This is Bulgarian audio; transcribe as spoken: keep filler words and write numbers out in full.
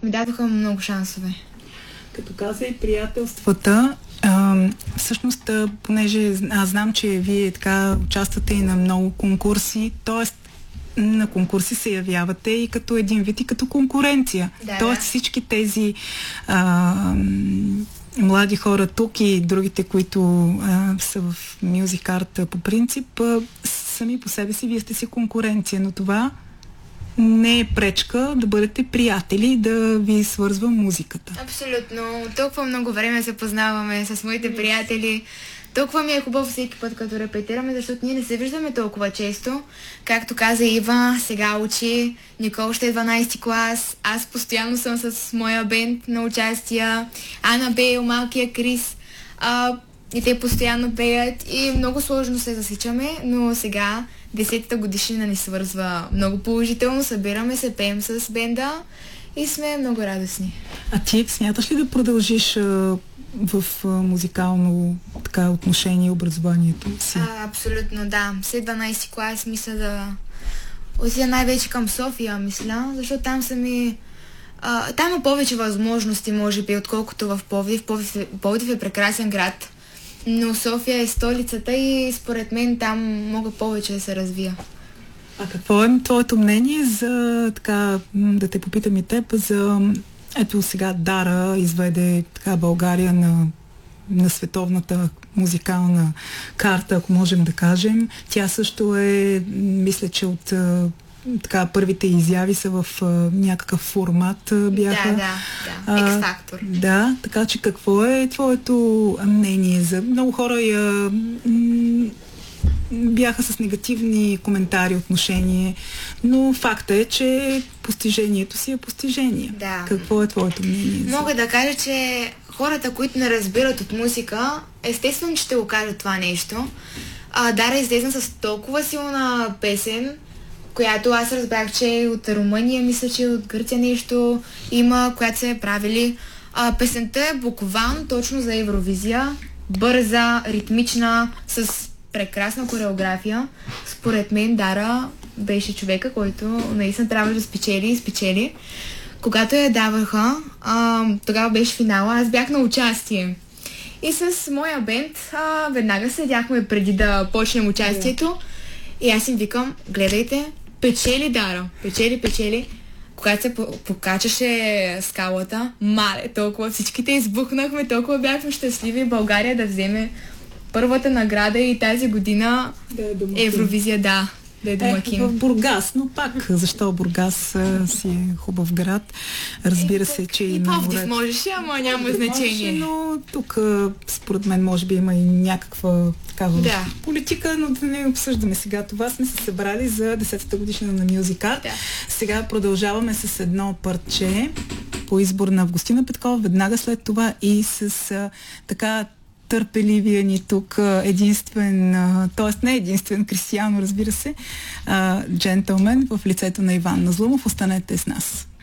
ми дадоха много шансове. Като каза и приятелствата, а, всъщност, понеже аз знам, че вие така участвате и на много конкурси, т.е. на конкурси се явявате и като един вид, и като конкуренция. Да, Тоест да. всички тези а, млади хора тук и другите, които а, са в Music Art по принцип, а, сами по себе си вие сте си конкуренция, но това не е пречка да бъдете приятели и да ви свързва музиката. Абсолютно. Толкова много време се познаваме с моите приятели. Толкова ми е хубаво всеки път, като репетираме, защото ние не се виждаме толкова често. Както каза Ива, сега учи, Никол ще е дванайсети клас, аз постоянно съм с моя бенд на участия, Ана Бейл, малкия Крис, а, и те постоянно пеят и много сложно се засичаме, но сега десетата годишнина ни свързва много положително, събираме се, пеем с бенда и сме много радостни. А ти смяташ ли да продължиш а, в а, музикално така отношение и образованието си? А, абсолютно, да. След дванайсети клас мисля да отида най-вече към София, мисля, защото там са ми... А, там има повече възможности, може би, отколкото в Пловдив. Пловдив, Пловдив е прекрасен град, но София е столицата и според мен там мога повече да се развия. А какво е твоето мнение за, така, да те попитам и теб, за, ето сега Дара изведе така България на, на световната музикална карта, ако можем да кажем. Тя също е, мисля, че от така, първите изяви са в а, някакъв формат а, бяха. Да, да, да. X-Factor. Да, така че какво е твоето мнение за... Много хора я... М- бяха с негативни коментари, отношение, но факта е, че постижението си е постижение. Да. Какво е твоето мнение? Мога за... да кажа, че хората, които не разбират от музика, естествено, че ще го кажат това нещо. А, Дара излезна с толкова силна песен, която аз разбрах, че от Румъния, мисля, че от Гърция нещо има, която се е правили. А, песента е буквално точно за Евровизия. Бърза, ритмична, с прекрасна хореография. Според мен Дара беше човека, който наистина трябва да спечели и спечели. Когато я даваха, а, тогава беше финала, аз бях на участие. И с моя бенд а, веднага седяхме преди да почнем участието. Yeah. И аз им викам, гледайте, печели Дара, печели, печели. Когато се покачаше скалата, мале, толкова всичките избухнахме, толкова бяхме щастливи България да вземе първата награда и тази година да е Евровизия, да, да е домакин. Е, в Бургас, но пак, защо Бургас а, си е хубав град? Разбира е, се, че и на Пловдив можеше, ама няма значение. Можеше, но тук, според мен, може би има и някаква такава да. политика, но да не обсъждаме сега това. Сме се събрали за десетата годишнина на Music Art. Да. Сега продължаваме с едно парче по избор на Августина Петкова, веднага след това и с а, така търпеливия ни тук единствен, т.е. не единствен, Кристияно, разбира се, джентълмен в лицето на Иван Назлумов. Останете с нас.